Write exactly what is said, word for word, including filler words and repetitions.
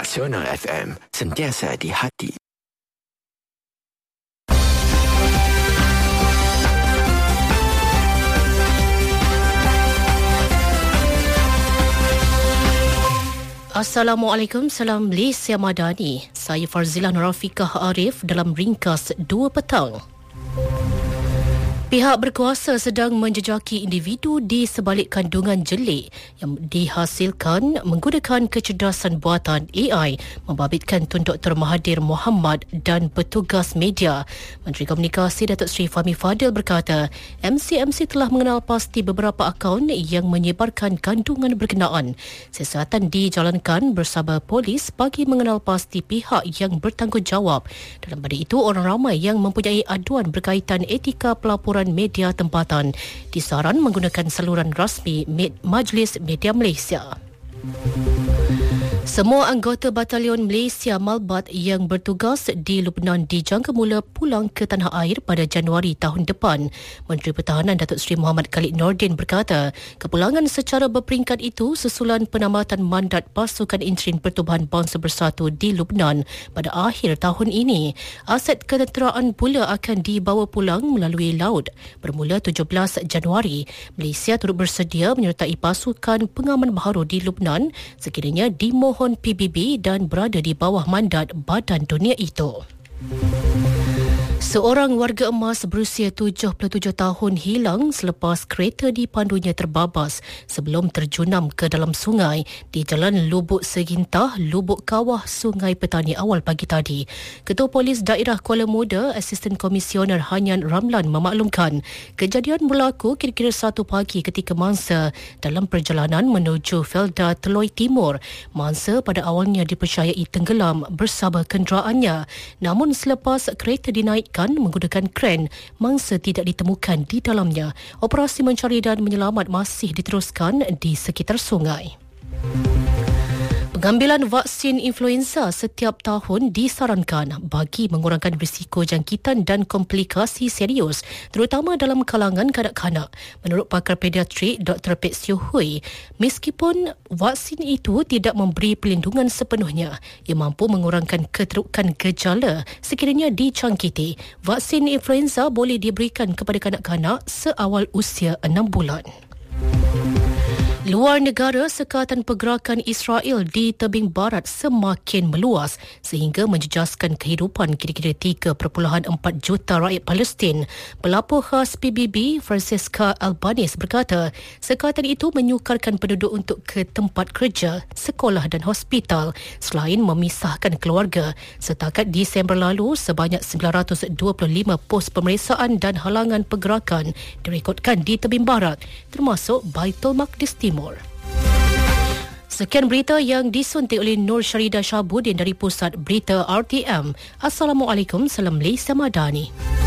Nasional F M, sentiasa di hati. Assalamualaikum, salam Malaysia Madani. Saya Farzilah Nurafiqah Arif dalam ringkas dua petang. Pihak berkuasa sedang menjejaki individu di sebalik kandungan jelik yang dihasilkan menggunakan kecerdasan buatan A I, membabitkan Tun Doktor Mahathir Mohamad dan petugas media. Menteri Komunikasi Datuk Seri Fahmi Fadil berkata, M C M C telah mengenal pasti beberapa akaun yang menyebarkan kandungan berkenaan. Siasatan dijalankan bersama polis bagi mengenal pasti pihak yang bertanggungjawab. Dalam pada itu, orang ramai yang mempunyai aduan berkaitan etika pelaporan media tempatan disaran menggunakan saluran rasmi Majlis Media Malaysia. Semua anggota Batalion Malaysia Malbat yang bertugas di Lubnan dijangka mula pulang ke tanah air pada Januari tahun depan. Menteri Pertahanan Datuk Seri Muhammad Khalid Nordin berkata, kepulangan secara berperingkat itu susulan penamatan mandat pasukan interim Pertubuhan Bangsa Bersatu di Lubnan pada akhir tahun ini. Aset ketenteraan pula akan dibawa pulang melalui laut. Bermula tujuh belas Januari, Malaysia turut bersedia menyertai pasukan pengaman baharu di Lubnan sekiranya dimohon P B B dan berada di bawah mandat badan dunia itu. Seorang warga emas berusia tujuh puluh tujuh tahun hilang selepas kereta dipandunya terbabas sebelum terjunam ke dalam sungai di Jalan Lubuk Segintah, Lubuk Kawah, Sungai Petani awal pagi tadi. Ketua Polis Daerah Kuala Muda, Asisten Komisioner Hanyan Ramlan memaklumkan kejadian berlaku kira-kira satu pagi ketika mangsa dalam perjalanan menuju Felda Teloi Timur. Mangsa pada awalnya dipercayai tenggelam bersama kenderaannya. Namun selepas kereta dinaikkan menggunakan kren, mangsa tidak ditemukan di dalamnya. Operasi mencari dan menyelamat masih diteruskan di sekitar sungai. Pengambilan vaksin influenza setiap tahun disarankan bagi mengurangkan risiko jangkitan dan komplikasi serius, terutama dalam kalangan kanak-kanak. Menurut pakar pediatrik Doktor Pek Siew Hui, meskipun vaksin itu tidak memberi perlindungan sepenuhnya, ia mampu mengurangkan keterukan gejala sekiranya dicangkiti. Vaksin influenza boleh diberikan kepada kanak-kanak seawal usia enam bulan. Luar negara, sekatan pergerakan Israel di tebing barat semakin meluas sehingga menjejaskan kehidupan kira-kira tiga perpuluhan empat juta rakyat Palestin. Pelapor khas P B B, Francesca Albanese berkata, sekatan itu menyukarkan penduduk untuk ke tempat kerja, sekolah dan hospital selain memisahkan keluarga. Setakat Disember lalu, sebanyak sembilan ratus dua puluh lima pos pemeriksaan dan halangan pergerakan direkodkan di tebing barat, termasuk Baitul Maqdis Timur. Sekian berita yang disuntik oleh Nur Syarida Syahbudin dari Pusat Berita R T M. Assalamualaikum, salam Malaysia Madani.